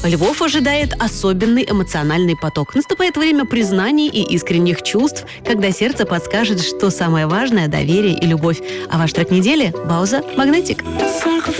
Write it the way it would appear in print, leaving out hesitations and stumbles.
Львов ожидает особенный эмоциональный поток. Наступает время признаний и искренних чувств, когда сердце подскажет, что самое важное – доверие и любовь. А ваш трек недели – Бауза «Магнетик».